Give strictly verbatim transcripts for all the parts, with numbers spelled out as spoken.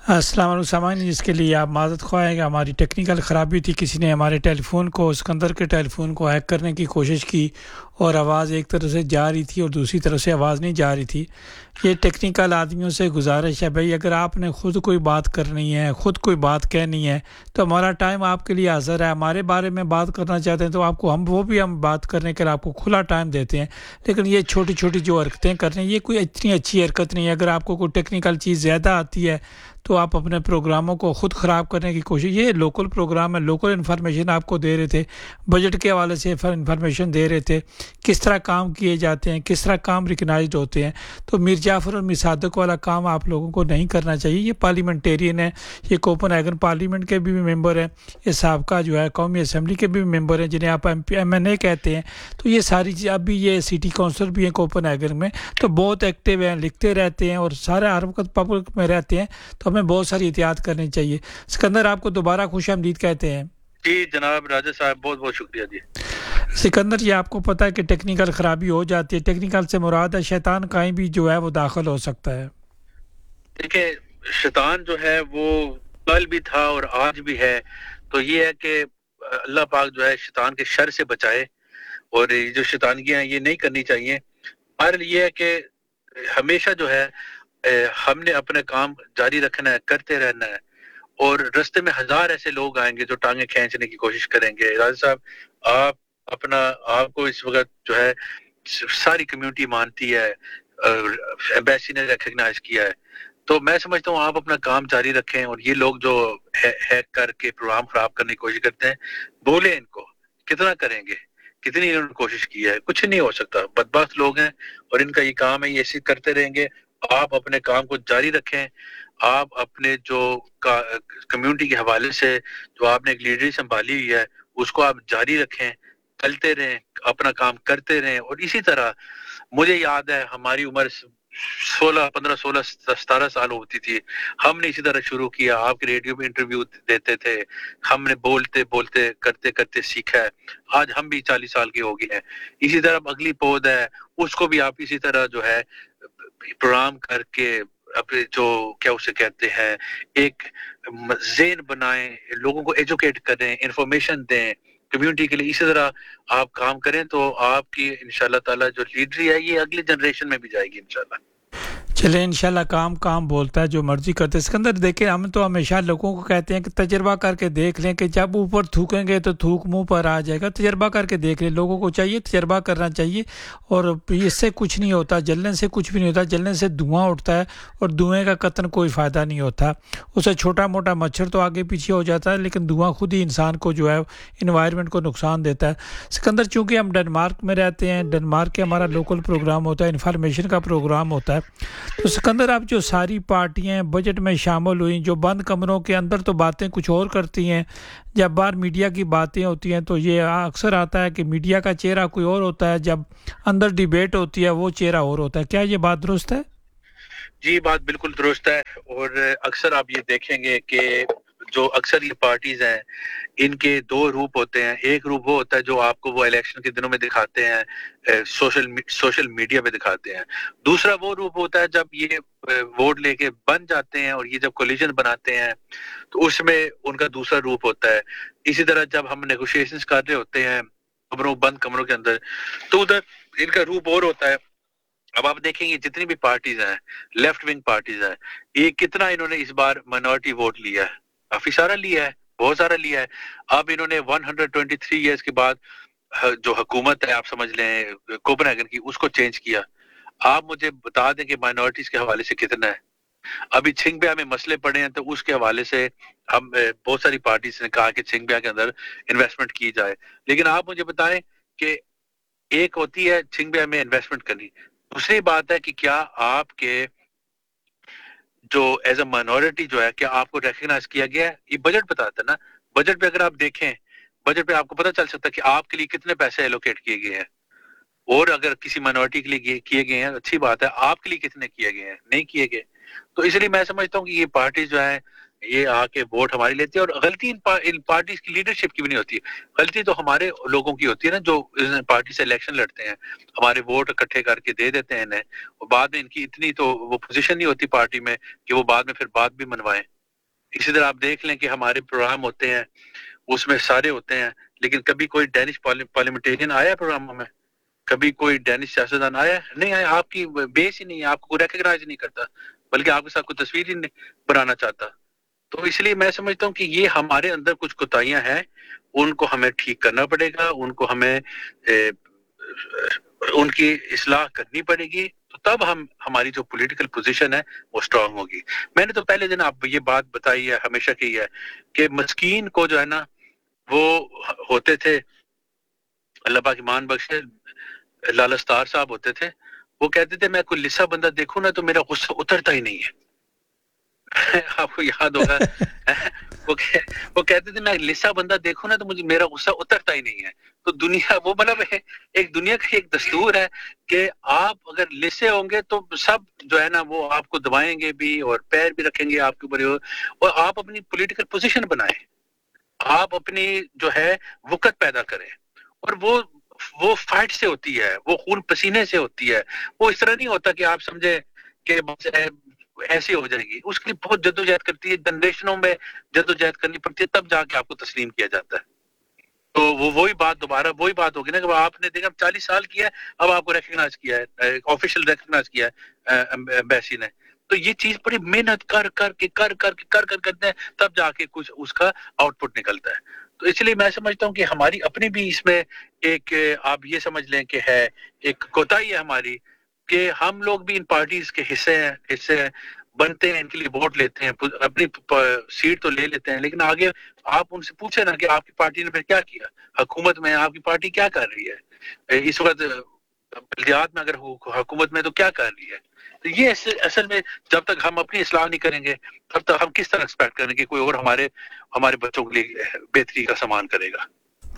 السلام علیکم سامعین، جس کے لیے آپ معذرت خواہ ہیں کہ ہماری ٹیکنیکل خرابی تھی، کسی نے ہمارے ٹیلی فون کو سکندر کے ٹیلی فون کو ہیک کرنے کی کوشش کی اور آواز ایک طرف سے جا رہی تھی اور دوسری طرف سے آواز نہیں جا رہی تھی۔ یہ ٹیکنیکل آدمیوں سے گزارش ہے بھائی، اگر آپ نے خود کوئی بات کرنی ہے، خود کوئی بات کہنی ہے تو ہمارا ٹائم آپ کے لیے حاضر ہے۔ ہمارے بارے میں بات کرنا چاہتے ہیں تو آپ کو ہم وہ بھی ہم بات کرنے کے لیے آپ کو کھلا ٹائم دیتے ہیں، لیکن یہ چھوٹی چھوٹی جو حرکتیں کر رہے ہیں یہ کوئی اتنی اچھی حرکت نہیں ہے۔ اگر آپ کو کوئی ٹیکنیکل چیز زیادہ آتی ہے تو آپ اپنے پروگراموں کو خود خراب کرنے کی کوشش، یہ لوکل پروگرام ہے، لوکل انفارمیشن آپ کو دے رہے تھے، بجٹ کے حوالے سے انفارمیشن دے رہے تھے، کس طرح کام کیے جاتے ہیں، کس طرح کام ریکگنائزڈ ہوتے ہیں۔ تو میر جعفر اور میر صادق والا کام آپ لوگوں کو نہیں کرنا چاہیے۔ یہ پارلیمنٹیرین ہے، یہ کوپن ہیگن پارلیمنٹ کے بھی ممبر ہیں، یہ سابقہ جو ہے قومی اسمبلی کے بھی ممبر ہیں جنہیں آپ ایم پی ایم این اے کہتے ہیں۔ تو یہ ساری چیز، اب بھی یہ سٹی کونسل بھی ہیں کوپن ہیگن میں، تو بہت ایکٹیو ہیں، لکھتے رہتے ہیں اور سارے ہر وقت پبلک میں رہتے ہیں، تو ہمیں بہت ساری احتیاط کرنی چاہیے۔ سکندر، آپ کو دوبارہ خوش آمدید کہتے ہیں۔ جی جناب راجہ صاحب، بہت بہت شکریہ جی۔ سکندر جی، آپ کو پتہ ہے کہ ٹیکنیکل خرابی ہو جاتی ہے، ٹیکنیکل سے مراد ہے شیطان کہیں بھی جو ہے وہ داخل ہو سکتا ہے۔ دیکھیں، شیطان جو ہے وہ کل بھی تھا اور آج بھی ہے، تو یہ ہے کہ اللہ پاک جو ہے شیطان کے شر سے بچائے، اور یہ جو شیطانیاں ہیں یہ نہیں کرنی چاہیے۔ اور یہ ہے کہ ہمیشہ جو ہے ہم نے اپنے کام جاری رکھنا ہے، کرتے رہنا ہے، اور رستے میں ہزار ایسے لوگ آئیں گے جو ٹانگیں کھینچنے کی کوشش کریں گے۔ راجہ صاحب، آپ اپنا آپ کو اس وقت جو ہے ساری کمیونٹی مانتی ہے، ایمبیسی نے ریکگنائز کیا ہے، تو میں سمجھتا ہوں آپ اپنا کام جاری رکھیں، اور یہ لوگ جو ہیک کر کے پروگرام خراب کرنے کی کوشش کرتے ہیں، بولیں ان کو کتنا کریں گے، کتنی انہوں نے کوشش کی ہے، کچھ نہیں ہو سکتا، بدبخت لوگ ہیں اور ان کا یہ کام ہے، یہ ایسے کرتے رہیں گے۔ آپ اپنے کام کو جاری رکھیں، آپ اپنے جو کمیونٹی کے حوالے سے جو آپ نے ایک لیڈری سنبھالی ہوئی ہے اس کو آپ جاری رکھیں، چلتے رہیں، اپنا کام کرتے رہیں۔ اور اسی طرح مجھے یاد ہے ہماری عمر سولہ پندرہ سولہ ستارہ سال ہوتی تھی، ہم نے اسی طرح شروع کیا، آپ کے ریڈیو میں انٹرویو دیتے تھے، ہم نے بولتے بولتے کرتے کرتے سیکھا ہے، آج ہم بھی چالیس سال کے ہو گئے ہیں۔ اسی طرح اگلی پود ہے، اس کو بھی آپ اسی طرح جو ہے پروگرام کر کے اپنے جو کیا اسے کہتے ہیں ایک ذہن بنائیں، لوگوں کو ایجوکیٹ کریں، انفارمیشن دیں کمیونٹی کے لیے۔ اسی طرح آپ کام کریں تو آپ کی انشاءاللہ تعالی جو لیڈری ہے یہ اگلی جنریشن میں بھی جائے گی انشاءاللہ۔ چلے انشاءاللہ کام کام بولتا ہے، جو مرضی کرتے۔ سکندر دیکھیں، ہم تو ہمیشہ لوگوں کو کہتے ہیں کہ تجربہ کر کے دیکھ لیں، کہ جب اوپر تھوکیں گے تو تھوک منہ پر آ جائے گا۔ تجربہ کر کے دیکھ لیں، لوگوں کو چاہیے تجربہ کرنا چاہیے، اور اس سے کچھ نہیں ہوتا، جلنے سے کچھ بھی نہیں ہوتا، جلنے سے دھواں اٹھتا ہے اور دھوئیں کا قطن کوئی فائدہ نہیں ہوتا۔ اسے چھوٹا موٹا مچھر تو آگے پیچھے ہو جاتا ہے، لیکن دھواں خود ہی انسان کو جو ہے انوائرمنٹ کو نقصان دیتا ہے۔ سکندر، چونکہ ہم ڈنمارک میں رہتے ہیں، ڈنمارک کے ہمارا لوکل پروگرام ہوتا ہے، انفارمیشن کا پروگرام ہوتا ہے، تو سکندر اب جو ساری پارٹیاں بجٹ میں شامل ہوئیں، جو بند کمروں کے اندر تو باتیں کچھ اور کرتی ہیں، جب باہر میڈیا کی باتیں ہوتی ہیں تو یہ اکثر آتا ہے کہ میڈیا کا چہرہ کوئی اور ہوتا ہے، جب اندر ڈیبیٹ ہوتی ہے وہ چہرہ اور ہوتا ہے۔ کیا یہ بات درست ہے؟ جی بات بالکل درست ہے، اور اکثر آپ یہ دیکھیں گے کہ جو اکثر یہ پارٹیز ہیں ان کے دو روپ ہوتے ہیں۔ ایک روپ وہ ہوتا ہے جو آپ کو وہ الیکشن کے دنوں میں دکھاتے ہیں، سوشل سوشل میڈیا پہ دکھاتے ہیں۔ دوسرا وہ روپ ہوتا ہے جب یہ ووٹ لے کے بن جاتے ہیں اور یہ جب کولیجن بناتے ہیں تو اس میں ان کا دوسرا روپ ہوتا ہے۔ اسی طرح جب ہم نیگوشیشنز کر رہے ہوتے ہیں کمروں بند کمروں کے اندر تو ادھر ان کا روپ اور ہوتا ہے۔ اب آپ دیکھیں گے جتنی بھی پارٹیز ہیں، لیفٹ ونگ پارٹیز ہیں، یہ کتنا انہوں نے اس بار مائنورٹی ووٹ لیا ہے، کافی سارا لیا ہے، بہت سارا لیا ہے۔ اب انہوں نے ایک سو تیئیس ایئرز کے بعد جو حکومت ہے آپ سمجھ لیں کوپن ہیگن کی، اس کو چینج کیا۔ آپ مجھے بتا دیں کہ مائنورٹیز کے حوالے سے کتنا ہے۔ ابھی چھنگبیا میں مسئلے پڑے ہیں تو اس کے حوالے سے ہم بہت ساری پارٹیز نے کہا کہ چھنگبیا کے اندر انویسٹمنٹ کی جائے، لیکن آپ مجھے بتائیں کہ ایک ہوتی ہے چھنگبیا میں انویسٹمنٹ کرنی، دوسری بات ہے کہ کیا آپ کے جو ایز اے مائنورٹی جو ہے کیا آپ کو ریکگنائز کیا گیا ہے۔ یہ بجٹ بتاتا ہے نا، بجٹ پہ اگر آپ دیکھیں، بجٹ پہ آپ کو پتہ چل سکتا ہے کہ آپ کے لیے کتنے پیسے ایلوکیٹ کیے گئے ہیں، اور اگر کسی مائنورٹی کے لیے کیے گئے ہیں اچھی بات ہے، آپ کے لیے کتنے کیے گئے ہیں، نہیں کیے گئے۔ تو اس لیے میں سمجھتا ہوں کہ یہ پارٹی جو ہے یہ آ کے ووٹ ہماری لیتی ہے، اور غلطی ان, پا, ان پارٹیز کی لیڈرشپ کی بھی نہیں ہوتی ہے، غلطی تو ہمارے لوگوں کی ہوتی ہے نا جو پارٹی سے الیکشن لڑتے ہیں، ہمارے ووٹ اکٹھے کر کے دے دیتے ہیں انہیں، اور بعد میں ان کی اتنی تو وہ پوزیشن نہیں ہوتی پارٹی میں کہ وہ بعد میں پھر بات بھی منوائیں۔ اسی طرح آپ دیکھ لیں کہ ہمارے پروگرام ہوتے ہیں اس میں سارے ہوتے ہیں, لیکن کبھی کوئی ڈینش پارلیمنٹیرین آیا پروگراموں میں, کبھی کوئی ڈینش سیاستدان آیا نہیں آیا, آپ کی بیس ہی نہیں ہے, آپ کو ریکگنائز نہیں کرتا, بلکہ آپ کے ساتھ کوئی تصویر ہی نہیں بنانا چاہتا. تو اس لیے میں سمجھتا ہوں کہ یہ ہمارے اندر کچھ کوتاہیاں ہیں, ان کو ہمیں ٹھیک کرنا پڑے گا, ان کو ہمیں ان کی اصلاح کرنی پڑے گی, تو تب ہم ہماری جو پولیٹیکل پوزیشن ہے وہ اسٹرانگ ہوگی. میں نے تو پہلے دن آپ یہ بات بتائی ہے, ہمیشہ کی ہے, کہ مسکین کو جو ہے نا وہ ہوتے تھے, اللہ پاک ایمان بخشے, لالستار صاحب ہوتے تھے, وہ کہتے تھے میں کوئی لسا بندہ دیکھوں نا تو میرا غصہ اترتا ہی نہیں ہے. آپ کو یاد ہوگا وہ وہ کہتے تھے میں لسا بندہ دیکھوں نا تو مجھے میرا غصہ اترتا ہی نہیں ہے. تو دنیا وہ مطلب ایک دنیا کا ایک دستور ہے کہ آپ اگر لسے ہوں گے تو سب جو ہے نا وہ آپ کو دبائیں گے بھی اور پیر بھی رکھیں گے آپ کے اوپر, اور آپ اپنی پولیٹیکل پوزیشن بنائیں, آپ اپنی جو ہے وقت پیدا کریں, اور وہ وہ فائٹ سے ہوتی ہے, وہ خون پسینے سے ہوتی ہے. وہ اس طرح نہیں ہوتا کہ آپ سمجھے کہ بس ایسے ہو جائے گی, اس کے لیے بہت جدوجہد کرتی ہے, جنریشنوں میں جدوجہد کرنی پڑتی ہے, تب جا کے آپ کو تسلیم کیا جاتا ہے. تو وہ وہی بات دوبارہ وہی بات ہوگی نا کہ آپ نے دیکھا چالیس سال کیا ہے, اب آپ کو ریکگنائز کیا ہے, آفیشیل ریکگنائز کیا ہے ایمبیسی نے. تو یہ چیز بڑی محنت کر کر کے کر کر کے کر کر کرتے ہیں, تب جا کے کچھ اس کا آؤٹ پٹ نکلتا ہے. تو اس لیے میں سمجھتا ہوں کہ ہماری اپنی بھی اس میں ایک, آپ یہ سمجھ لیں کہ ہے ایک کوتاہی ہے ہماری, کہ ہم لوگ بھی ان پارٹیز کے حصے ہیں حصے ہیں بنتے ہیں, ان کے لیے ووٹ لیتے ہیں, اپنی سیٹ تو لے لیتے ہیں, لیکن آگے آپ ان سے پوچھیں نا کہ آپ کی پارٹی نے پھر کیا کیا, حکومت میں آپ کی پارٹی کیا کر رہی ہے اس وقت, بلدیات میں اگر حکومت میں تو کیا کر رہی ہے. تو یہ اصل میں جب تک ہم اپنی اصلاح نہیں کریں گے تب تک ہم کس طرح ایکسپیکٹ کریں گے کوئی اور ہمارے ہمارے بچوں کے لیے بہتری کا سامان کرے گا.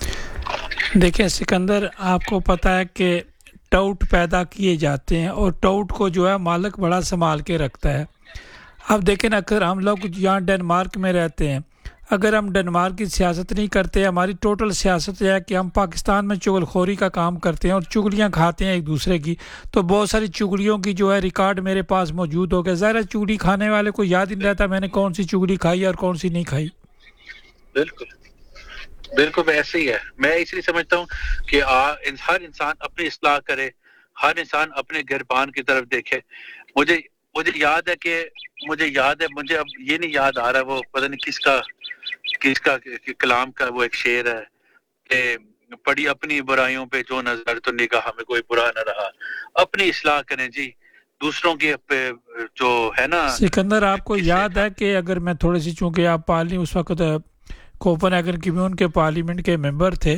دیکھیں سکندر, آپ کو پتہ ہے کہ ٹاؤٹ پیدا کیے جاتے ہیں اور ٹاؤٹ کو جو ہے مالک بڑا سنبھال کے رکھتا ہے. اب دیکھیں نا, اگر ہم لوگ یہاں ڈنمارک میں رہتے ہیں, اگر ہم ڈنمارک کی سیاست نہیں کرتے, ہماری ٹوٹل سیاست یہ ہے کہ ہم پاکستان میں چغل خوری کا کام کرتے ہیں اور چگلیاں کھاتے ہیں ایک دوسرے کی, تو بہت ساری چگلیوں کی جو ہے ریکارڈ میرے پاس موجود ہو گیا. ظاہر چگلی کھانے والے کو یاد ہی نہیں رہتا میں نے کون سی چگلی کھائی اور کون سی نہیں کھائی. بالکل بالکل ایسے ہی ہے. میں اس لیے سمجھتا ہوں کہ ہر انسان اپنی اصلاح کرے, ہر انسان اپنے گربان کی طرف دیکھے. مجھے مجھے یاد ہے کہ مجھے یاد ہے مجھے اب یہ نہیں یاد آ رہا, وہ پتہ نہیں کس کا کس کا کلام کا وہ ایک شعر ہے کہ پڑی اپنی برائیوں پہ جو نظر تو نگاہ میں کوئی برا نہ رہا. اپنی اصلاح کریں جی, دوسروں کے جو ہے نا. سکندر, آپ کو یاد ہے کہ اگر میں تھوڑی سی, چونکہ آپ پارلی اس وقت کوپن ہیگن کمیون کے پارلیمنٹ کے ممبر تھے,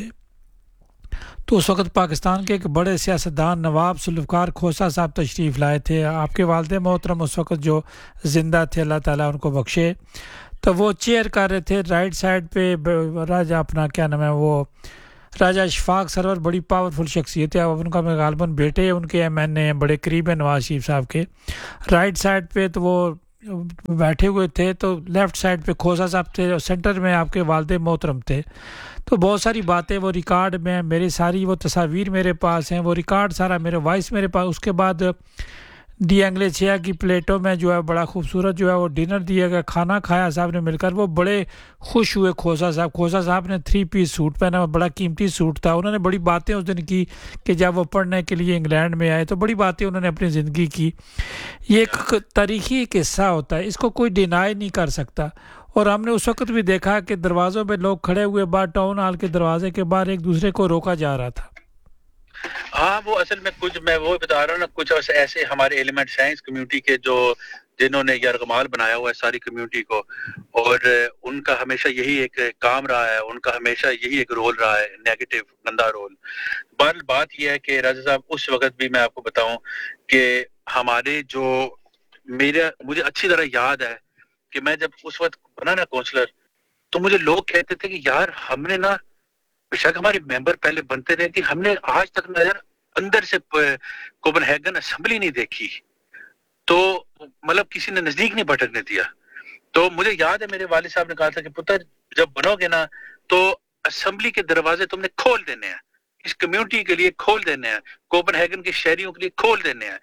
تو اس وقت پاکستان کے ایک بڑے سیاستدان نواب ذوالفقار کھوسہ صاحب تشریف لائے تھے. آپ کے والد محترم اس وقت جو زندہ تھے, اللہ تعالیٰ ان کو بخشے, تو وہ چیئر کر رہے تھے. رائٹ سائڈ پہ راجہ اپنا کیا نام ہے وہ راجہ اشفاق سرور, بڑی پاورفل شخصیت ہے, اب ان کا غالباً بیٹے ان کے ایم این اے ہیں, بڑے قریب ہیں نواز شریف صاحب کے. رائٹ سائڈ پہ تو وہ بیٹھے ہوئے تھے, تو لیفٹ سائڈ پہ کھوسہ صاحب تھے, اور سینٹر میں آپ کے والد محترم تھے. تو بہت ساری باتیں وہ ریکارڈ میں, میری ساری وہ تصاویر میرے پاس ہیں, وہ ریکارڈ سارا میرے وائس میرے پاس. اس کے بعد ڈی انگلیچیا کی پلیٹوں میں جو ہے بڑا خوبصورت جو ہے وہ ڈنر دیا گیا, کھانا کھایا صاحب نے مل کر. وہ بڑے خوش ہوئے کھوسہ صاحب. کھوسہ صاحب نے تھری پیس سوٹ پہنا, بڑا قیمتی سوٹ تھا. انہوں نے بڑی باتیں اس دن کی کہ جب وہ پڑھنے کے لیے انگلینڈ میں آئے تو بڑی باتیں انہوں نے اپنی زندگی کی. یہ ایک تاریخی قصہ ہوتا ہے, اس کو کوئی ڈینائی نہیں کر سکتا. اور ہم نے اس وقت بھی دیکھا کہ دروازوں پہ لوگ کھڑے ہوئے باہر, ٹاؤن ہال کے دروازے کے باہر ایک دوسرے کو روکا جا رہا تھا. ہاں وہ اصل میں کچھ میں وہ بتا رہا ہوں نا, کچھ ایسے ہمارے ایلیمنٹ سائنس کمیونٹی کے جو جنہوں نے یرغمال بنایا ہوا ہے ساری کمیونٹی کو, اور ان کا ہمیشہ یہی ایک کام رہا ہے, ان کا ہمیشہ یہی ایک رول رہا ہے, نیگیٹو گندا رول. بہرحال بات یہ ہے کہ راجہ صاحب اس وقت بھی میں آپ کو بتاؤں کہ ہمارے جو میرا مجھے اچھی طرح یاد ہے کہ میں جب اس وقت بنا نا کونسلر, تو مجھے لوگ کہتے تھے کہ یار ہم نے نا بے شک ہمارے ممبر پہلے بنتے رہے کہ ہم نے آج تک نظر اندر سے کوپن ہیگن اسمبلی نہیں دیکھی, تو مطلب کسی نے نزدیک نہیں بھٹکنے دیا. تو مجھے یاد ہے میرے والد صاحب نے کہا تھا کہ پتر جب بنو گے نا تو اسمبلی کے دروازے تم نے کھول دینے ہیں, اس کمیونٹی کے لیے کھول دینے ہیں, کوپن ہیگن کے شہریوں کے لیے کھول دینے ہیں.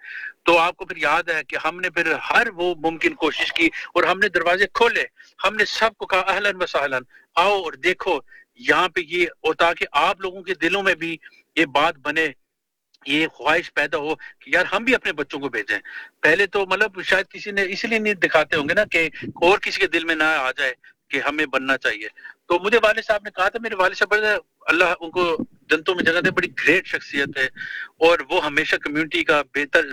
تو آپ کو پھر یاد ہے کہ ہم نے پھر ہر وہ ممکن کوشش کی اور ہم نے دروازے کھولے, ہم نے سب کو کہا اہلاً و سہلاً, آؤ اور دیکھو یہاں پہ یہ, اور تاکہ آپ لوگوں کے دلوں میں بھی یہ بات بنے, یہ خواہش پیدا ہو کہ یار ہم بھی اپنے بچوں کو بھیجیں. پہلے تو مطلب شاید کسی نے اس لیے نہیں دکھاتے ہوں گے نا کہ اور کسی کے دل میں نہ آ جائے کہ ہمیں بننا چاہیے. تو مجھے والد صاحب نے کہا تھا, میرے والد صاحب بڑے, اللہ ان کو جنتوں میں جگہ دے, بڑی گریٹ شخصیت ہے, اور وہ ہمیشہ کمیونٹی کا بہتر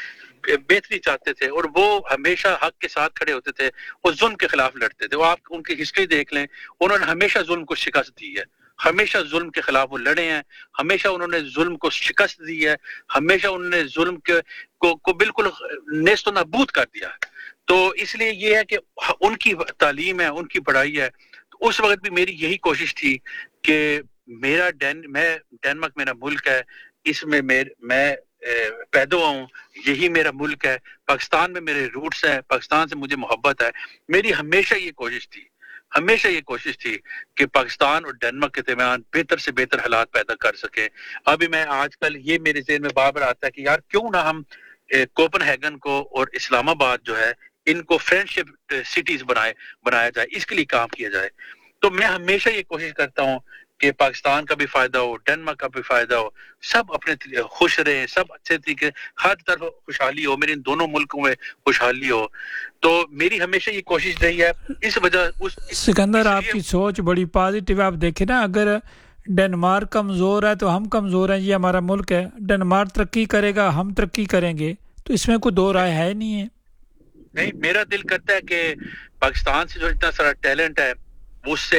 بہتری چاہتے تھے, اور وہ ہمیشہ حق کے ساتھ کھڑے ہوتے تھے اور ظلم کے خلاف لڑتے تھے. وہ آپ ان کی ہسٹری دیکھ لیں, انہوں نے ہمیشہ ظلم کو شکست دی ہے, ہمیشہ ظلم کے خلاف وہ لڑے ہیں, ہمیشہ انہوں نے ظلم کو شکست دی ہے, ہمیشہ انہوں نے ظلم کے کو, کو بالکل نیست و نابود کر دیا ہے. تو اس لیے یہ ہے کہ ان کی تعلیم ہے, ان کی پڑھائی ہے. تو اس وقت بھی میری یہی کوشش تھی کہ میرا ڈین میں ڈینمارک میرا ملک ہے, اس میں میں پیدا ہوا ہوں, یہی میرا ملک ہے, پاکستان میں میرے روٹس ہیں, پاکستان سے مجھے محبت ہے. میری ہمیشہ یہ کوشش تھی, ہمیشہ یہ کوشش تھی کہ پاکستان اور ڈینمارک کے درمیان بہتر سے بہتر حالات پیدا کر سکے. ابھی میں آج کل یہ میرے ذہن میں بار بار آتا ہے کہ یار کیوں نہ ہم کوپن ہیگن کو اور اسلام آباد جو ہے ان کو فرینڈ شپ سٹیز بنائے بنایا جائے, اس کے لیے کام کیا جائے. تو میں ہمیشہ یہ کوشش کرتا ہوں کہ پاکستان کا بھی فائدہ ہو, ڈینمارک کا بھی فائدہ ہو, سب اپنے خوش رہیں, سب اچھے طریقے, ہر طرف خوشحالی ہو, میرے ان دونوں ملکوں میں خوشحالی ہو. تو میری ہمیشہ یہ کوشش رہی ہے. اس وجہ اس سکندر آپ کی سوچ بڑی پازیٹیو ہے. آپ دیکھیں نا, اگر ڈنمارک کمزور ہے تو ہم کمزور ہیں, یہ ہمارا ملک ہے. ڈنمارک ترقی کرے گا, ہم ترقی کریں گے, تو اس میں کوئی دو رائے ہے نہیں ہے. نہیں, میرا دل کرتا ہے کہ پاکستان سے جو اتنا سارا ٹیلنٹ ہے اس سے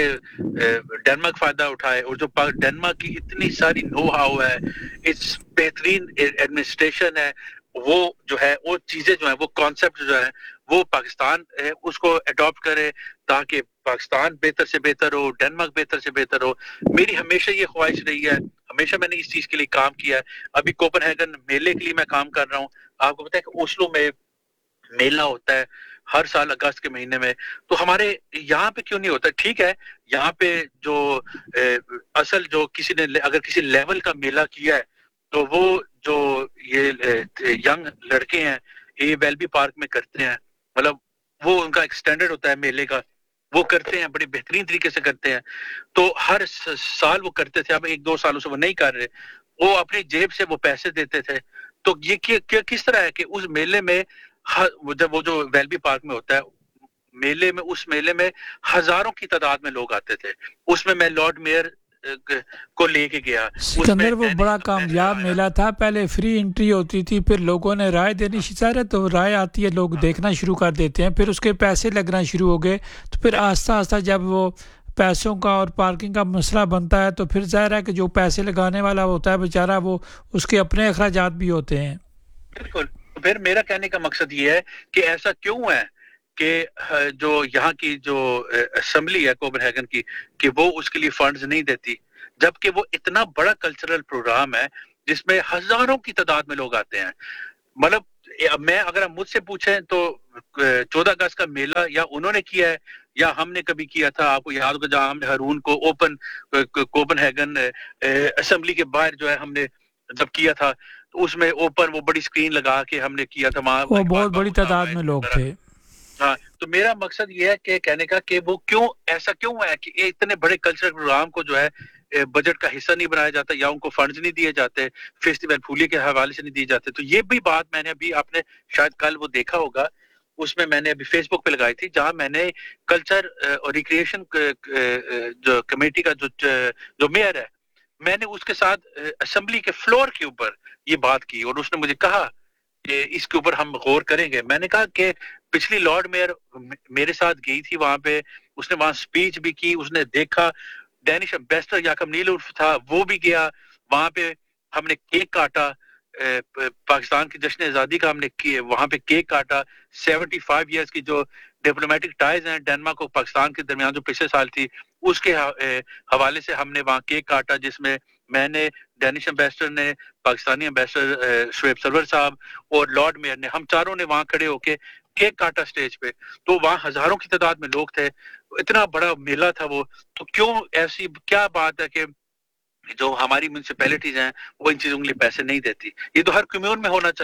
ڈنمارک فائدہ اٹھائے, اور جو ڈنمارک کی اتنی ساری نو ہاؤ ہے, اس بہترین ایڈمنسٹریشن ہے, وہ جو ہے وہ چیزیں جو ہیں, وہ کانسیپٹ جو ہیں, وہ پاکستان ہے اس کو اڈاپٹ کرے تاکہ پاکستان بہتر سے بہتر ہو, ڈنمارک بہتر سے بہتر ہو. میری ہمیشہ یہ خواہش رہی ہے, ہمیشہ میں نے اس چیز کے لیے کام کیا ہے. ابھی کوپن ہیگن میلے کے لیے میں کام کر رہا ہوں. آپ کو پتہ ہے کہ اوسلو میں میلہ ہوتا ہے ہر سال اگست کے مہینے میں, تو ہمارے یہاں پہ کیوں نہیں ہوتا؟ ٹھیک ہے, یہاں پہ جو اصل جو کسی نے اگر کسی لیول کا میلہ کیا ہے تو وہ جو یہ ینگ لڑکے ہیں یہ ویلبی پارک میں کرتے ہیں, مطلب وہ ان کا ایک سٹینڈرڈ ہوتا ہے میلے کا, وہ کرتے ہیں, بڑے بہترین طریقے سے کرتے ہیں. تو ہر سال وہ کرتے تھے, اب ایک دو سالوں سے وہ نہیں کر رہے, وہ اپنی جیب سے وہ پیسے دیتے تھے. تو یہ کس طرح ہے کہ اس میلے میں جب وہ جو ویلبی پارک میں ہوتا ہے میلے میں, اس میلے میں ہزاروں کی تعداد میں لوگ آتے تھے. اس میں میں لارڈ میئر کو لے کے گیا. سکندر وہ بڑا کامیاب میلہ تھا. پہلے فری انٹری ہوتی تھی, پھر لوگوں نے رائے دینی شروع, تو رائے آتی ہے, لوگ دیکھنا شروع کر دیتے ہیں, پھر اس کے پیسے لگنا شروع ہو گئے. تو پھر آہستہ آہستہ جب وہ پیسوں کا اور پارکنگ کا مسئلہ بنتا ہے تو پھر ظاہر ہے کہ جو پیسے لگانے والا ہوتا ہے بیچارہ, وہ اس کے اپنے اخراجات بھی ہوتے ہیں. بالکل. پھر میرا کہنے کا مقصد یہ ہے کہ ایسا کیوں ہے کہ جو یہاں کی جو اسمبلی ہے کوپن ہیگن کی, کہ وہ اس کے لیے فنڈز نہیں دیتی, جبکہ وہ اتنا بڑا کلچرل پروگرام ہے جس میں ہزاروں کی تعداد میں لوگ آتے ہیں. مطلب میں اگر مجھ سے پوچھیں تو چودہ اگست کا میلہ یا انہوں نے کیا ہے یا ہم نے کبھی کیا تھا. آپ کو یاد ہوگا جہاں ہم نے ہارون کو اوپن کوپن ہیگن اسمبلی کے باہر جو ہے ہم نے جب کیا تھا, تو اس میں اوپن وہ بڑی سکرین لگا کے ہم نے کیا تھا, وہاں وہ بہت بڑی تعداد میں لوگ تھے. ہاں, تو میرا مقصد یہ ہے کہ کہنے کا کہ وہ کیوں ایسا کیوں ہے کہ اتنے بڑے کلچرل پروگرام کو جو ہے بجٹ کا حصہ نہیں بنایا جاتا, یا ان کو فنڈز نہیں دیے جاتے, فیسٹیول پھولی کے حوالے سے نہیں دیے جاتے. تو یہ بھی بات میں نے ابھی, آپ نے شاید کل وہ دیکھا ہوگا, اس میں میں نے ابھی فیس بک پہ لگائی تھی, جہاں میں نے کلچر اور ریکریشن جو کمیٹی کا جو جو میئر ہے, میں نے اس کے ساتھ اسمبلی کے فلور کے اوپر یہ بات کی, اور اس نے مجھے کہا کہ اس کے اوپر ہم غور کریں گے. میں نے کہا کہ پچھلی لارڈ میئر میرے ساتھ گئی تھی وہاں پہ, اس نے وہاں سپیچ بھی کی, اس نے دیکھا. ڈینش ایمبیسڈر یاکم نیلوف تھا, وہ بھی گیا وہاں پہ, ہم نے کیک کاٹا, پاکستان کی جشن آزادی کا ہم نے کیے وہاں پہ کیک کاٹا. سیونٹی فائیو ایئرس کی جو ڈپلومیٹک ٹائز ہیں ڈنمارک اور پاکستان کے درمیان جو پچھلے سال تھی, اس کے حوالے سے ہم نے وہاں کیک کاٹا, جس میں میں نے, ڈینش ایمبیسڈر نے, پاکستانی ایمبیسڈر شعیب سرور صاحب اور لارڈ میئر نے, ہم چاروں نے وہاں کھڑے ہو کے کیک کاٹا سٹیج پہ. تو وہاں ہزاروں کی تعداد میں لوگ تھے, اتنا بڑا میلہ تھا وہ. تو کیوں ایسی کیا بات ہے کہ جو ہماری میونسپیلٹیز ہیں وہ ان چیزوں کے لیے پیسے نہیں دیتی؟ یہ تو ہر کمیون میں ہونا چاہیے.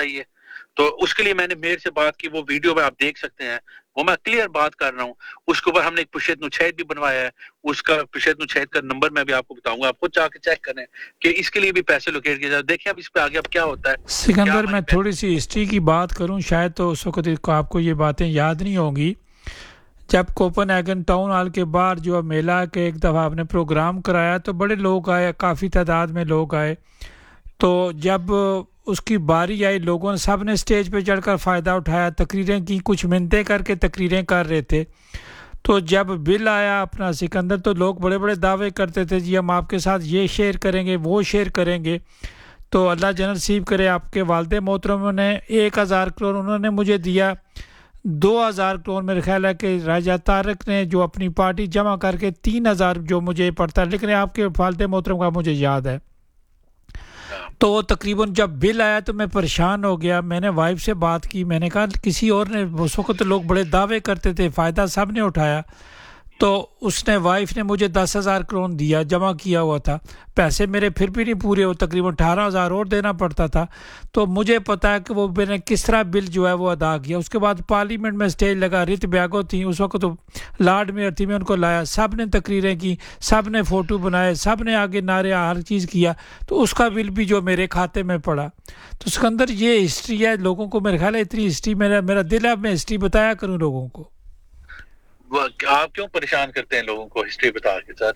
تو اس کے لیے میں نے میئر سے بات کی, وہ ویڈیو میں آپ دیکھ سکتے ہیں, وہ میں کلیئر بات کر رہا ہوں. اس کے اوپر ہم نے ایک پشت نچید بھی بنوایا ہے, اس کا پشت نچید کا نمبر میں بھی آپ کو بتاؤں گا, آپ خود جا کے چیک کریں کہ اس کے لیے بھی پیسے لوکیٹ کیے جائے. دیکھیں اب اس پہ آگے اب کیا ہوتا ہے. سکندر میں تھوڑی سی ہسٹری کی بات کروں, شاید تو اس وقت آپ کو یہ باتیں یاد نہیں ہوں گی. جب کوپن ایگن ٹاؤن ہال کے باہر جو میلہ کے ایک دفعہ آپ نے پروگرام کرایا تو بڑے لوگ آئے, کافی تعداد میں لوگ آئے. تو جب اس کی باری آئی, لوگوں نے سب نے اسٹیج پہ چڑھ کر فائدہ اٹھایا, تقریریں کی, کچھ منتیں کر کے تقریریں کر رہے تھے. تو جب بل آیا اپنا سکندر, تو لوگ بڑے بڑے دعوے کرتے تھے, جی ہم آپ کے ساتھ یہ شیئر کریں گے, وہ شیئر کریں گے. تو اللہ جنت نصیب کرے, آپ کے والد محترم نے ایک ہزار کروڑ انہوں نے مجھے دیا, دو ہزار کروڑ میرے خیال ہے کہ راجہ طارق نے جو اپنی پارٹی جمع کر کے تین ہزار جو مجھے پڑتا ہے, لیکن آپ کے والد محترم کا مجھے یاد ہے. تو وہ تقریباً جب بل آیا تو میں پریشان ہو گیا. میں نے وائف سے بات کی, میں نے کہا کسی اور نے, اس وقت لوگ بڑے دعوے کرتے تھے, فائدہ سب نے اٹھایا. تو اس نے وائف نے مجھے دس ہزار کروڑ دیا, جمع کیا ہوا تھا. پیسے میرے پھر بھی نہیں پورے, وہ تقریباً اٹھارہ ہزار اور دینا پڑتا تھا. تو مجھے پتا ہے کہ وہ میں نے کس طرح بل جو ہے وہ ادا کیا. اس کے بعد پارلیمنٹ میں سٹیج لگا, ریت بیاگو تھیں اس وقت, تو لارڈ میئر تھی, میں ان کو لایا, سب نے تقریریں کی, سب نے فوٹو بنائے, سب نے آگے نعرے ہر چیز کیا. تو اس کا بل بھی جو میرے کھاتے میں پڑا. تو سکندر یہ ہسٹری ہے, لوگوں کو میرے خیال ہے اتنی ہسٹری, میرا میرا دل ہے میں ہسٹری بتایا کروں لوگوں کو. آپ کیوں پریشان کرتے ہیں لوگوں کو ہسٹری بتا کے سر؟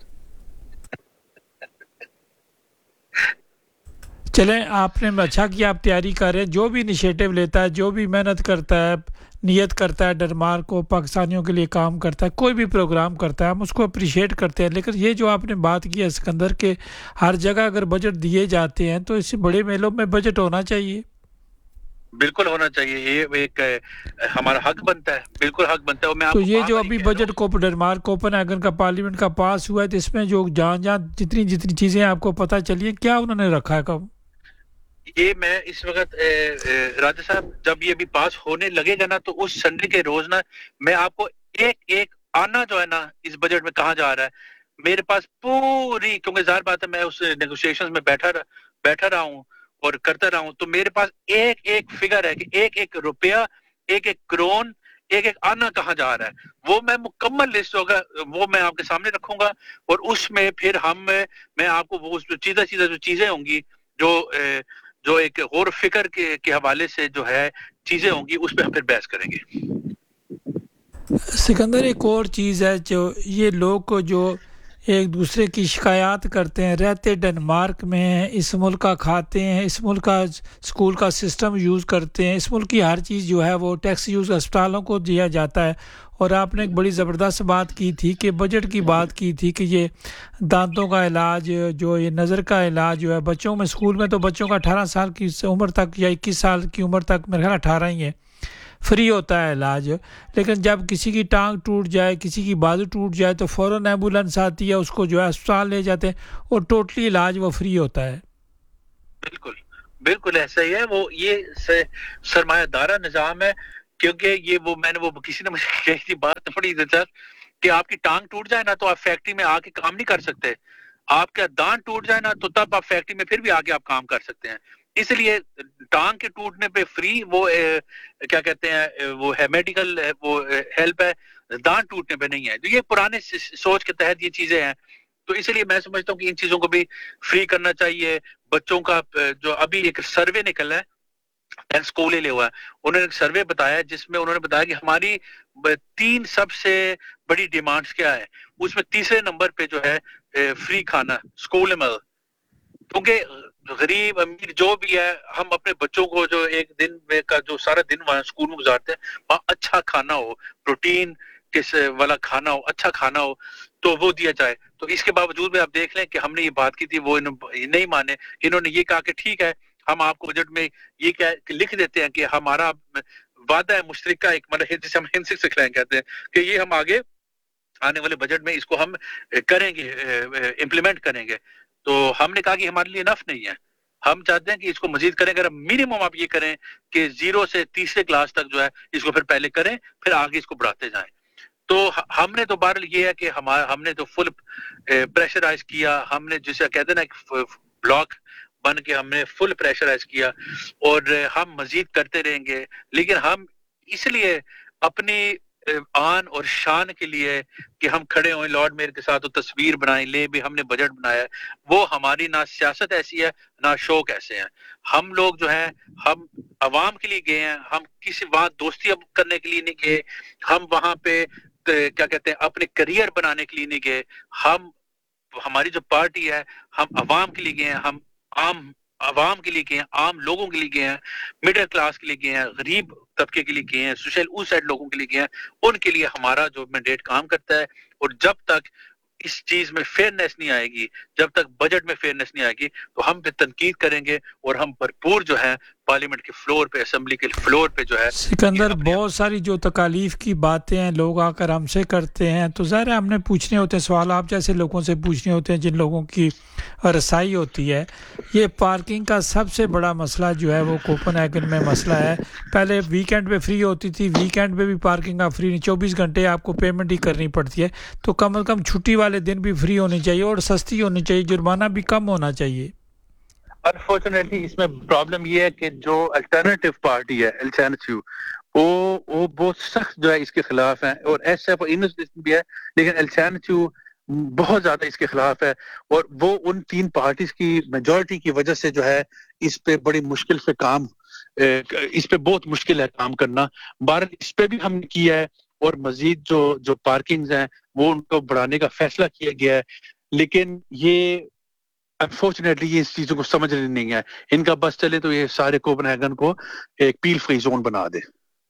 چلیں, آپ نے اچھا کیا, آپ تیاری کر رہے ہیں. جو بھی انیشیٹو لیتا ہے, جو بھی محنت کرتا ہے, نیت کرتا ہے, ڈنمارک کو پاکستانیوں کے لیے کام کرتا ہے, کوئی بھی پروگرام کرتا ہے, ہم اس کو اپریشیٹ کرتے ہیں. لیکن یہ جو آپ نے بات کی ہے سکندر کے, ہر جگہ اگر بجٹ دیے جاتے ہیں تو اس سے بڑے میلوں میں بجٹ ہونا چاہیے. بالکل ہونا چاہیے, یہ ایک ہمارا حق بنتا ہے, بالکل حق بنتا ہے. میں تو یہ جو ابھی بجٹ کو ڈنمارک کوپن ایگن کا پارلیمنٹ کا پاس ہوا ہے, تو اس میں جو جان جان جتنی جتنی چیزیں آپ کو پتہ چلی ہیں, کیا انہوں نے رکھا ہے کب؟ یہ میں اس وقت راجہ صاحب جب یہ بھی پاس ہونے لگے گا نا, تو اس سنڈے کے روز نا میں آپ کو ایک ایک آنا جو ہے نا اس بجٹ میں کہاں جا رہا ہے, میرے پاس پوری, کیونکہ ظاہر بات ہے میں اس نیگوشیشنز میں بیٹھا بیٹھا رہا ہوں اور کرتا رہا ہوں, تو میرے پاس ایک ایک فگر ہے کہ ایک ایک روپیہ, ایک ایک کرون, ایک ایک آنا کہاں جا رہا ہے. وہ میں مکمل لسٹ ہوگا, وہ میں آپ کے سامنے رکھوں گا, اور اس میں پھر ہم میں آپ کو وہ چیزیں چیزیں جو چیزیں ہوں گی جو جو ایک غور فکر کے کے حوالے سے جو ہے چیزیں ہوں گی, اس پہ ہم پھر بحث کریں گے. سکندر ایک اور چیز ہے, جو یہ لوگ کو جو ایک دوسرے کی شکایات کرتے ہیں, رہتے ڈنمارک میں ہیں, اس ملک کا کھاتے ہیں, اس ملک کا اسکول کا سسٹم یوز کرتے ہیں, اس ملک کی ہر چیز جو ہے وہ ٹیکس یوز اسپتالوں کو دیا جاتا ہے. اور آپ نے ایک بڑی زبردست بات کی تھی کہ بجٹ کی بات کی تھی کہ یہ دانتوں کا علاج, جو یہ نظر کا علاج جو ہے بچوں میں, اسکول میں تو بچوں کا اٹھارہ سال کی عمر تک یا اکیس سال کی عمر تک, میرے خیال اٹھارہ ہی ہے, فری ہوتا ہے علاج. لیکن جب کسی کی ٹانگ ٹوٹ جائے, کسی کی بازو ٹوٹ جائے, تو فوراً ایمبولینس آتی ہے, اس کو جو ہے اسپتال لے جاتے ہیں, اور ٹوٹلی علاج وہ فری ہوتا ہے. بالکل بالکل ایسا ہی ہے. وہ یہ سرمایہ دارہ نظام ہے, کیونکہ یہ وہ میں نے وہ کسی نے مجھے کہی تھی بات بڑی دلچسپ, کہ آپ کی ٹانگ ٹوٹ جائے نا تو آپ فیکٹری میں آ کے کام نہیں کر سکتے, آپ کا دانت ٹوٹ جائے نا تو تب آپ فیکٹری میں پھر بھی آگے آپ کام کر سکتے ہیں. اس لیے ٹانگ کے ٹوٹنے پہ فری وہ کیا کہتے ہیں وہ ہے میڈیکل وہ ہیلپ ہے, دانت ٹوٹنے پہ نہیں ہے. تو یہ پرانے سوچ کے تحت یہ چیزیں ہیں, تو اس لیے میں سمجھتا ہوں کہ ان چیزوں کو بھی فری کرنا چاہیے. بچوں کا جو ابھی ایک سروے نکلا ہے, اسکول ہی لے ہوا ہے, انہوں نے ایک سروے بتایا جس میں انہوں نے بتایا کہ ہماری تین سب سے بڑی ڈیمانڈز کیا ہے. اس میں تیسرے نمبر پہ جو ہے فری کھانا اسکول میں, کیونکہ غریب امیر جو بھی ہے, ہم اپنے بچوں کو جو ایک دن میں کا جو سارا دن وہاں اسکول میں گزارتے ہیں, وہاں اچھا کھانا ہو, پروٹین کس والا کھانا ہو, اچھا کھانا ہو, تو وہ دیا جائے. تو اس کے باوجود بھی آپ دیکھ لیں کہ ہم نے یہ بات کی تھی, وہ نہیں مانے. انہوں نے یہ کہا کہ ٹھیک ہے, ہم آپ کو بجٹ میں یہ کہ لکھ دیتے ہیں کہ ہمارا وعدہ ہے مشترکہ, ایک مطلب جسے ہم ہنسک سکھلائیں کہتے ہیں, کہ یہ ہم آگے آنے والے بجٹ میں اس کو ہم کریں گے, امپلیمنٹ کریں گے. تو ہم نے کہا کہ ہمارے لیے انف نہیں ہے, ہم چاہتے ہیں کہ اس کو مزید کریں. اگر منیمم آپ یہ کریں کہ زیرو سے تیسرے کلاس تک جو ہے اس کو پھر پہلے کریں, پھر آگے اس کو بڑھاتے جائیں. تو ہم نے تو بہرحال یہ ہے کہ ہمارا ہم نے تو فل پریشرائز کیا, ہم نے جسے کہتے ہیں نا بلاک بن کے ہم نے فل پریشرائز کیا اور ہم مزید کرتے رہیں گے, لیکن ہم اس لیے اپنی آن اور شان کے لیے کہ ہم کھڑے ہوئیں لارڈ میئر کے ساتھ, وہ تصویر بنائیں لے بھی ہم نے بجٹ بنایا ہے, وہ ہماری نہ سیاست ایسی ہے نہ شوق ایسے ہیں. ہم لوگ جو ہیں ہم عوام کے لیے گئے ہیں, ہم کسی وہاں دوستی کرنے کے لیے نہیں گئے, ہم وہاں پہ کیا کہتے ہیں اپنے کریئر بنانے کے لیے نہیں گئے, ہم ہماری جو پارٹی ہے ہم عوام کے لیے گئے ہیں, ہم عام عوام کے لیے گئے ہیں, عام لوگوں کے لیے گئے ہیں, مڈل کلاس کے لیے گئے ہیں, غریب طبقے کے لیے گئے ہیں, سوشل او سائڈ لوگوں کے لیے گئے ہیں. ان کے لیے ہمارا جو مینڈیٹ کام کرتا ہے, اور جب تک اس چیز میں فیئرنیس نہیں آئے گی, جب تک بجٹ میں فیئرنیس نہیں آئے گی, تو ہم پہ تنقید کریں گے اور ہم بھرپور جو ہے پارلیمنٹ کے فلور پہ, اسمبلی کے فلور پہ جو ہے. سکندر, بہت ساری جو تکالیف کی باتیں ہیں لوگ آ کر ہم سے کرتے ہیں, تو ظاہر ہے ہم نے پوچھنے ہوتے ہیں سوال, آپ جیسے لوگوں سے پوچھنے ہوتے ہیں جن لوگوں کی رسائی ہوتی ہے. یہ پارکنگ کا سب سے بڑا مسئلہ جو ہے وہ کوپن ہیگن میں مسئلہ ہے. پہلے ویکینڈ پہ فری ہوتی تھی, ویکینڈ پہ بھی پارکنگ کا فری نہیں, چوبیس گھنٹے آپ کو پیمنٹ ہی کرنی پڑتی ہے. تو کم از کم چھٹی والے دن بھی فری ہونی چاہیے اور سستی ہونی چاہیے, جرمانہ بھی کم ہونا چاہیے. انفارچونیٹلی اس میں پرابلم یہ ہے کہ جو الٹرنیٹیو پارٹی ہے الٹرنیٹیو وہ وہ بہت سخت جو ہے اس کے خلاف ہیں, اور ایس ایف انسٹیٹیوشن بھی ہے, لیکن الٹرنیٹیو بہت زیادہ اس کے خلاف ہے, اور وہ ان تین پارٹیز کی میجورٹی کی وجہ سے جو ہے اس پہ بڑی مشکل سے کام اس پہ بہت مشکل ہے کام کرنا. بہرحال اس پہ بھی ہم نے کیا ہے, اور مزید جو جو پارکنگز ہیں وہ ان کو بڑھانے کا فیصلہ کیا گیا ہے, لیکن یہ انفارچونیٹلی یہ اس چیزوں کو سمجھ نہیں ہے. ان کا بس چلے تو یہ سارے کوپن ہیگن کو ایک پیل فری زون بنا دے.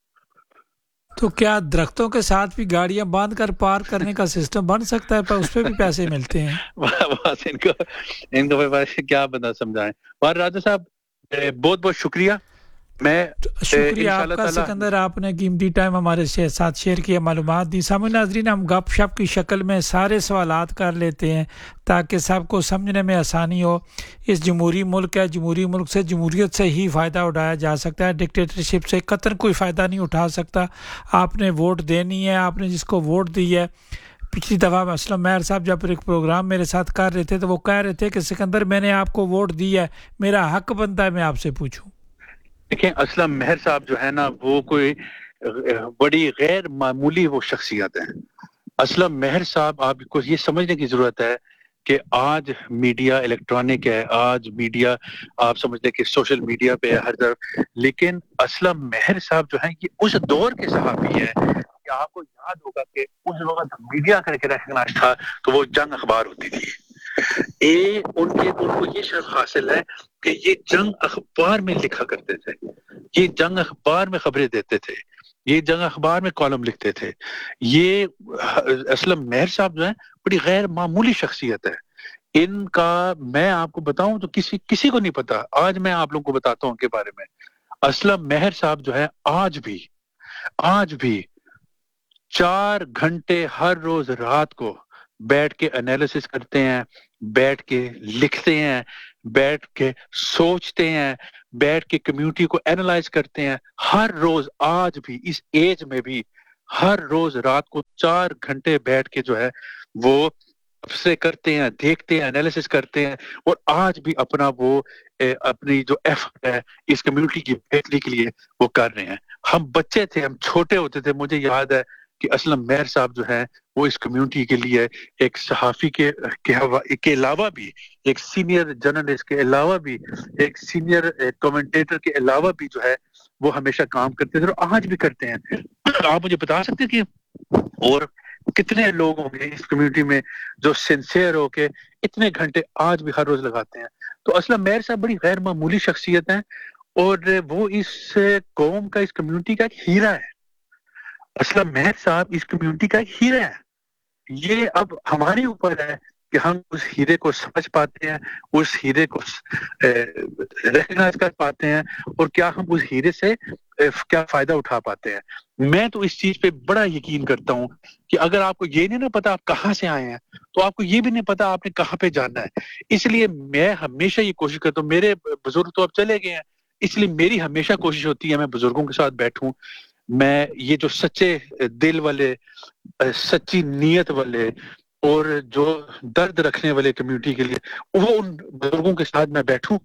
تو کیا درختوں کے ساتھ بھی گاڑیاں باندھ کر پارک کرنے کا سسٹم بن سکتا ہے, پر اس پہ بھی پیسے ملتے ہیں؟ بس ان کو ان کو کیا بندہ سمجھائیں. اور راجہ صاحب بہت بہت شکریہ. میں شکریہ آپ کا سکندر, آپ نے قیمتی ٹائم ہمارے ساتھ شیئر کیا, معلومات دی. سامعین ناظرین, ہم گپ شپ کی شکل میں سارے سوالات کر لیتے ہیں تاکہ سب کو سمجھنے میں آسانی ہو. اس جمہوری ملک ہے, جمہوری ملک سے جمہوریت سے ہی فائدہ اٹھایا جا سکتا ہے, ڈکٹیٹرشپ سے قطر کوئی فائدہ نہیں اٹھا سکتا. آپ نے ووٹ دینی ہے, آپ نے جس کو ووٹ دی ہے. پچھلی دفعہ اسلم مہر صاحب جب ایک پروگرام میرے ساتھ کر رہے تھے تو وہ کہہ رہے تھے کہ سکندر میں نے آپ کو ووٹ دی ہے, میرا حق بنتا ہے میں آپ سے پوچھوں. دیکھیں اسلم مہر صاحب جو ہے نا وہ کوئی بڑی غیر معمولی وہ شخصیت ہیں. اسلم مہر صاحب, آپ کو یہ سمجھنے کی ضرورت ہے کہ آج میڈیا الیکٹرانک ہے, آج میڈیا آپ سمجھتے کہ سوشل میڈیا پہ ہے ہر طرف, لیکن اسلم مہر صاحب جو ہیں یہ اس دور کے صحافی ہیں کہ آپ کو یاد ہوگا کہ اس وقت میڈیا کر کے ریکگنائز تھا تو وہ جنگ اخبار ہوتی تھی. اے ان کے ان کو یہ شرف حاصل ہے کہ یہ جنگ اخبار میں لکھا کرتے تھے, یہ جنگ اخبار میں خبریں دیتے تھے, یہ جنگ اخبار میں کالم لکھتے تھے. یہ اسلم مہر صاحب جو ہیں بڑی غیر معمولی شخصیت ہے. ان کا میں آپ کو بتاؤں تو کسی کسی کو نہیں پتا, آج میں آپ لوگوں کو بتاتا ہوں ان کے بارے میں. اسلم مہر صاحب جو ہے آج بھی آج بھی چار گھنٹے ہر روز رات کو بیٹھ کے انالیسس کرتے ہیں, بیٹھ کے لکھتے ہیں, بیٹھ کے سوچتے ہیں, بیٹھ کے کمیونٹی کو اینالائز کرتے ہیں. ہر روز آج بھی اس ایج میں بھی ہر روز رات کو چار گھنٹے بیٹھ کے جو ہے وہ سے کرتے ہیں, دیکھتے ہیں, انالیسس کرتے ہیں, اور آج بھی اپنا وہ اپنی جو ایفرٹ ہے اس کمیونٹی کی بہتری کے لیے وہ کر رہے ہیں. ہم بچے تھے, ہم چھوٹے ہوتے تھے, مجھے یاد ہے کہ اسلم مہر صاحب جو ہیں وہ اس کمیونٹی کے لیے ایک صحافی کے کے علاوہ بھی, ایک سینئر جرنلسٹ کے علاوہ بھی, ایک سینئر کمنٹیٹر کے علاوہ بھی جو ہے وہ ہمیشہ کام کرتے تھے اور آج بھی کرتے ہیں. آپ مجھے بتا سکتے ہیں کہ اور کتنے لوگ ہوں گے اس کمیونٹی میں جو سنسیئر ہو کے اتنے گھنٹے آج بھی ہر روز لگاتے ہیں. تو اسلم مہر صاحب بڑی غیر معمولی شخصیت ہیں, اور وہ اس قوم کا, اس کمیونٹی کا ایک ہیرا ہے. اسلم مہر صاحب اس کمیونٹی کا ایک ہیرا ہے. یہ اب ہمارے اوپر ہے کہ ہم اس ہیرے کو سمجھ پاتے ہیں, اس ہیرے کو ریکگنائز کر پاتے ہیں, اور کیا ہم اس ہیرے سے کیا فائدہ اٹھا پاتے ہیں. میں تو اس چیز پہ بڑا یقین کرتا ہوں کہ اگر آپ کو یہ نہیں نا پتا آپ کہاں سے آئے ہیں تو آپ کو یہ بھی نہیں پتا آپ نے کہاں پہ جانا ہے. اس لیے میں ہمیشہ یہ کوشش کرتا ہوں, میرے بزرگ تو اب چلے گئے ہیں, اس لیے میری ہمیشہ کوشش ہوتی ہے میں بزرگوں کے ساتھ بیٹھوں, میں یہ جو سچے دل والے, سچی نیت والے اور جو درد رکھنے والے کمیونٹی کے لیے وہ ان بزرگوں کے ساتھ میں بیٹھوں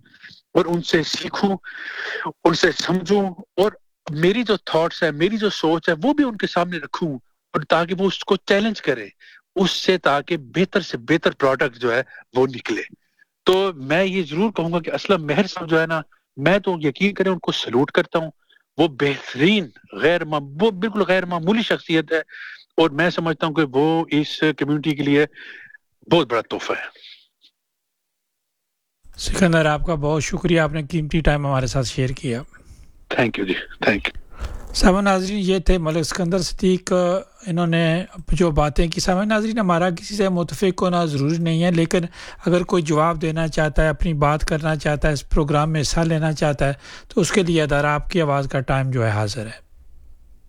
اور ان سے سیکھوں، ان سے سمجھوں، اور میری جو تھاٹس ہے، میری جو سوچ ہے وہ بھی ان کے سامنے رکھوں، اور تاکہ وہ اس کو چیلنج کرے اس سے، تاکہ بہتر سے بہتر پروڈکٹ جو ہے وہ نکلے۔ تو میں یہ ضرور کہوں گا کہ اسلم مہر صاحب جو ہے نا، میں تو یقین کریں ان کو سلوٹ کرتا ہوں، وہ بہترین غیر وہ بالکل غیر معمولی شخصیت ہے، اور میں سمجھتا ہوں کہ وہ اس کمیونٹی کے لیے بہت بڑا تحفہ ہے۔ سکندر آپ کا بہت شکریہ، آپ نے قیمتی ٹائم ہمارے ساتھ شیئر کیا۔ Thank you G, thank you. سامعین ناظرین، یہ تھے ملک سکندر صدیق، انہوں نے جو باتیں کی۔ سامعین ناظرین، ہمارا کسی سے متفق ہونا ضروری نہیں ہے، لیکن اگر کوئی جواب دینا چاہتا ہے، اپنی بات کرنا چاہتا ہے، اس پروگرام میں حصہ لینا چاہتا ہے، تو اس کے لیے ادارہ آپ کی آواز کا ٹائم جو ہے حاضر ہے۔